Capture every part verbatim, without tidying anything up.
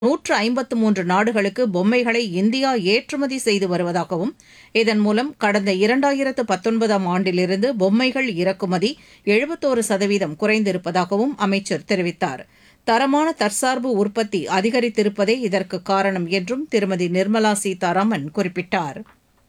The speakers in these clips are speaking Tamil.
நூற்று ஐம்பத்து மூன்று நாடுகளுக்கு பொம்மைகளை இந்தியா ஏற்றுமதி செய்து வருவதாகவும் இதன் மூலம் கடந்த இரண்டாயிரத்து பத்தொன்பதாம் ஆண்டிலிருந்து பொம்மைகள் இறக்குமதி எழுபத்தொரு சதவீதம் குறைந்திருப்பதாகவும் அமைச்சர் தெரிவித்தார். தரமான தற்சார்பு உற்பத்தி அதிகரித்திருப்பதே இதற்கு காரணம் என்றும் திருமதி நிர்மலா சீதாராமன் குறிப்பிட்டார்.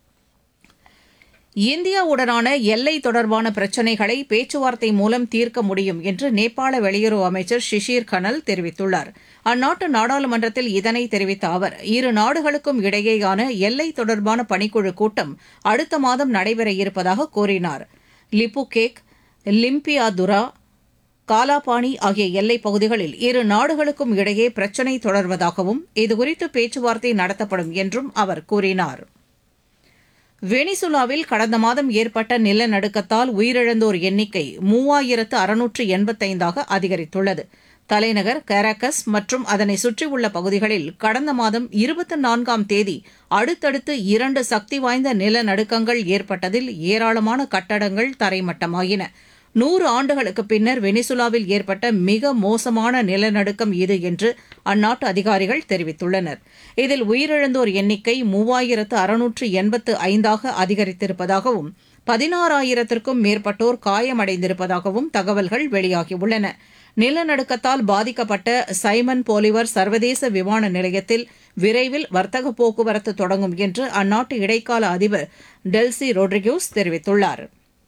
இந்தியாவுடனான எல்லை தொடர்பான பிரச்சினைகளை பேச்சுவார்த்தை மூலம் தீர்க்க முடியும் என்று நேபாள வெளியுறவு அமைச்சர் ஷிஷிர் கனல் தெரிவித்துள்ளார். அந்நாட்டு நாடாளுமன்றத்தில் இதனை தெரிவித்த அவர், இரு நாடுகளுக்கும் இடையேயான எல்லை தொடர்பான பணிக்குழு கூட்டம் அடுத்த மாதம் நடைபெற இருப்பதாக கூறினார். லிப்புகேக், லிம்பியாதுரா, காலாபாணி ஆகிய எல்லைப் பகுதிகளில் இரு நாடுகளுக்கும் இடையே பிரச்சினை தொடர்வதாகவும் இதுகுறித்து பேச்சுவார்த்தை நடத்தப்படும் என்றும் அவர் கூறினார். வெனிசுலாவில் கடந்த மாதம் ஏற்பட்ட நிலநடுக்கத்தால் உயிரிழந்தோர் எண்ணிக்கை மூவாயிரத்து அறுநூற்று எண்பத்தைந்தாக அதிகரித்துள்ளது. தலைநகர் கராகஸ் மற்றும் அதனை சுற்றியுள்ள பகுதிகளில் கடந்த மாதம் இருபத்தி நான்காம் தேதி அடுத்தடுத்து இரண்டு சக்தி வாய்ந்த நிலநடுக்கங்கள் ஏற்பட்டதில் ஏராளமான கட்டடங்கள் தரைமட்டமாயின. நூறு ஆண்டுகளுக்கு பின்னர் வெனிசுலாவில் ஏற்பட்ட மிக மோசமான நிலநடுக்கம் இது என்று அந்நாட்டு அதிகாரிகள் தெரிவித்துள்ளனர். இதில் உயிரிழந்தோர் எண்ணிக்கை மூவாயிரத்து அறுநூற்று எண்பத்து ஐந்தாக அதிகரித்திருப்பதாகவும் பதினாறாயிரத்திற்கும் மேற்பட்டோர் காயமடைந்திருப்பதாகவும் தகவல்கள் வெளியாகியுள்ளன. நிலநடுக்கத்தால் பாதிக்கப்பட்ட சைமன் போலிவர் சர்வதேச விமான நிலையத்தில் விரைவில் வர்த்தக போக்குவரத்து தொடங்கும் என்று அந்நாட்டு இடைக்கால அதிபர் டெல்சி ரோட்ரிகூஸ் தெரிவித்துள்ளார்.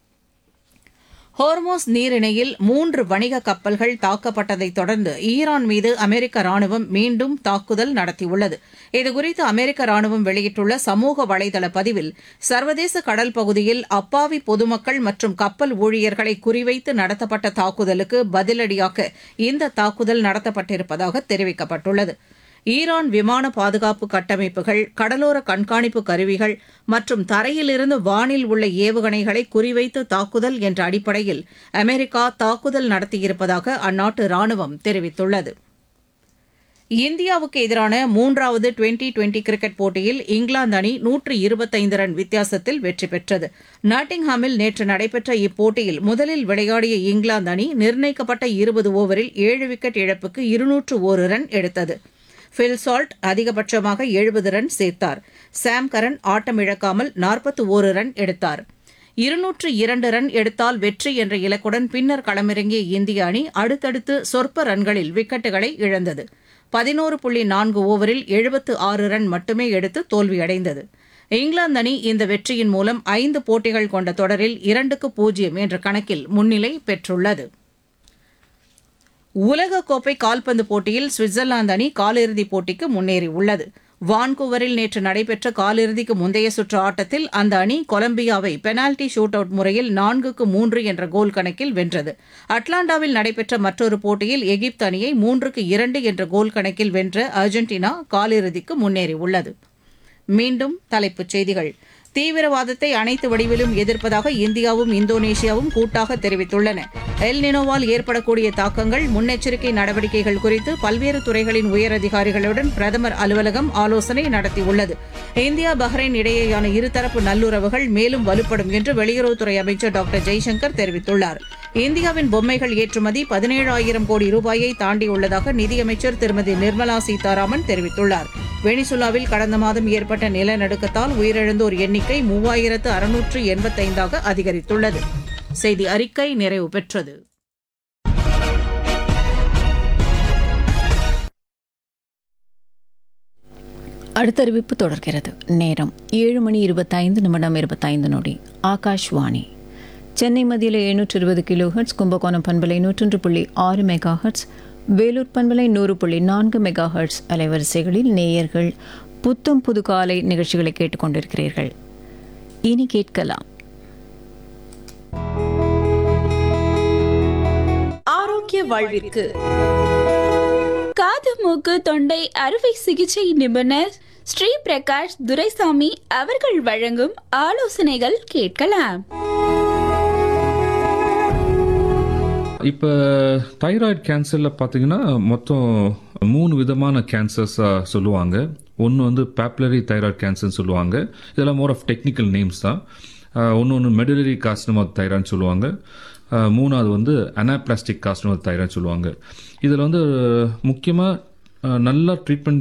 ஹோர்மோஸ் நீரிணையில் மூன்று வணிக கப்பல்கள் தாக்கப்பட்டதைத் தொடர்ந்து ஈரான் மீது அமெரிக்க ராணுவம் மீண்டும் தாக்குதல் நடத்தியுள்ளது. இதுகுறித்து அமெரிக்க ராணுவம் வெளியிட்டுள்ள சமூக வலைதள பதிவில், சர்வதேச கடல் பகுதியில் அப்பாவி பொதுமக்கள் மற்றும் கப்பல் ஊழியர்களை குறிவைத்து நடத்தப்பட்ட தாக்குதலுக்கு பதிலடியாக இந்த தாக்குதல் நடத்தப்பட்டிருப்பதாக தெரிவிக்கப்பட்டுள்ளது. ஈரான் விமான பாதுகாப்பு கட்டமைப்புகள், கடலோர கண்காணிப்பு கருவிகள் மற்றும் தரையிலிருந்து வானில் உள்ள ஏவுகணைகளை குறிவைத்து தாக்குதல் என்ற அடிப்படையில் அமெரிக்கா தாக்குதல் நடத்தியிருப்பதாக அந்நாட்டு ராணுவம் தெரிவித்துள்ளது. இந்தியாவுக்கு எதிரான மூன்றாவது டுவெண்டி டுவெண்டி கிரிக்கெட் போட்டியில் இங்கிலாந்து அணி நூற்று இருபத்தைந்து ரன் வித்தியாசத்தில் வெற்றி பெற்றது. நாட்டிங்ஹாமில் நேற்று நடைபெற்ற இப்போட்டியில் முதலில் விளையாடிய இங்கிலாந்து அணி நிர்ணயிக்கப்பட்ட இருபது ஓவரில் ஏழு விக்கெட் இழப்புக்கு இருநூற்று ஒரு ரன் எடுத்தது. பில் சால்ட் அதிகபட்சமாக எழுபது ரன் சேர்த்தார். சாம் கரன் ஆட்டமிழக்காமல் நாற்பத்தி ஒரு ரன் எடுத்தார். இருநூற்று இரண்டு ரன் எடுத்தால் வெற்றி என்ற இலக்குடன் பின்னர் களமிறங்கிய இந்திய அணி அடுத்தடுத்து சொற்ப ரன்களில் விக்கெட்டுகளை இழந்தது. பதினோரு புள்ளி நான்கு ஓவரில் எழுபத்து ஆறு ரன் மட்டுமே எடுத்து தோல்வியடைந்தது. இங்கிலாந்து அணி இந்த வெற்றியின் மூலம் ஐந்து போட்டிகள் கொண்ட தொடரில் இரண்டுக்கு பூஜ்ஜியம் என்ற கணக்கில் முன்னிலை பெற்றுள்ளது. உலகக்கோப்பை கால்பந்து போட்டியில் சுவிட்சர்லாந்து அணி காலிறுதிப் போட்டிக்கு முன்னேறியுள்ளது. வான்கூவரில் நேற்று நடைபெற்ற காலிறுதிக்கு முந்தைய சுற்று ஆட்டத்தில் அந்த அணி கொலம்பியாவை பெனால்டி ஷூட் அவுட் முறையில் நான்குக்கு மூன்று என்ற கோல் கணக்கில் வென்றது. அட்லாண்டாவில் நடைபெற்ற மற்றொரு போட்டியில் எகிப்து அணியை மூன்றுக்கு இரண்டு என்ற கோல் கணக்கில் வென்ற அர்ஜென்டினா காலிறுதிக்கு முன்னேறியுள்ளது. மீண்டும் தலைப்புச் செய்திகள். தீவிரவாதத்தை அனைத்து வடிவிலும் எதிர்ப்பதாக இந்தியாவும் இந்தோனேஷியாவும் கூட்டாக தெரிவித்துள்ளன. எல் நினோவால் ஏற்படக்கூடிய தாக்கங்கள், முன்னெச்சரிக்கை நடவடிக்கைகள் குறித்து பல்வேறு துறைகளின் உயரதிகாரிகளுடன் பிரதமர் அலுவலகம் ஆலோசனை நடத்தியுள்ளது. இந்தியா பஹ்ரைன் இடையேயான இருதரப்பு நல்லுறவுகள் மேலும் வலுப்படும் என்று வெளியுறவுத்துறை அமைச்சர் டாக்டர் ஜெய்சங்கர் தெரிவித்துள்ளார். இந்தியாவின் பொம்மைகள் ஏற்றுமதி பதினேழாயிரம் கோடி ரூபாயை தாண்டியுள்ளதாக நிதியமைச்சர் திருமதி நிர்மலா சீதாராமன் தெரிவித்துள்ளார். வெனிசுலாவில் கடந்த மாதம் ஏற்பட்ட நிலநடுக்கத்தால் உயிரிழந்தோர் எண்ணிக்கை மூவாயிரத்து அறுநூற்று எண்பத்தைந்தாக அதிகரித்துள்ளது. செய்தி அறிக்கை நிறைவு பெற்றது. அடுத்த அறிவிப்பு தொடர்கிறது. நேரம் ஏழு மணி இருபத்தைந்து நிமிடம் இருபத்தைந்து நொடி. ஆகாஷ்வாணி சென்னை மத்தியில் எழுநூற்று இருபது கிலோ ஹெர்ட்ஸ், கும்பகோணம் பண்பலை நூற்றொன்று புள்ளி ஆறு மெகா ஹெர்ட்ஸ், வேலூர் பண்பலை நூறு புள்ளி நான்கு மெகா ஹெர்ட்ஸ் அலைவரிசைகளில் நேயர்கள் புத்தம் புது காலை நிகழ்ச்சிகளை கேட்டுக்கொண்டிருக்கிறீர்கள். இனி கேட்கலாம் ஆரோக்கிய வாழ்விற்கு காது மூக்கு தொண்டை அறுவை சிகிச்சை நிபுணர் ஸ்ரீ பிரகாஷ் துரைசாமி அவர்கள் வழங்கும் ஆலோசனைகள் கேட்கலாம். இப்போ தைராய்டு கேன்சரில் பார்த்தீங்கன்னா மொத்தம் மூணு விதமான கேன்சர்ஸாக சொல்லுவாங்க. ஒன்று வந்து பேப்புலரி தைராய்டு கேன்சர்னு சொல்லுவாங்க. இதெல்லாம் மோர் ஆஃப் டெக்னிக்கல் நேம்ஸ் தான். ஒன்று ஒன்று மெடுலரி கார்சினோமா தைராய்டுன்னு சொல்லுவாங்க. மூணாவது வந்து அனாப்ளாஸ்டிக் கார்சினோமா தைராய்டுன்னு சொல்லுவாங்க. இதில் வந்து முக்கியமாக நல்லா ட்ரீட்மெண்ட்